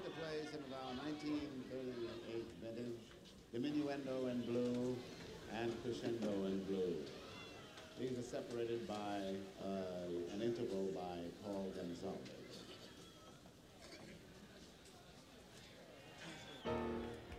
took place in about 1938 vintage, diminuendo in blue and crescendo in blue. These are separated by an interval by Paul Gonzalez.